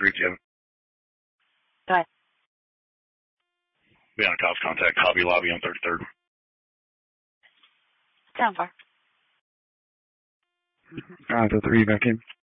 3, Kevin. Go ahead. Be on a cops contact, Hobby Lobby on 33rd. Sound far. 9 to 3, back in.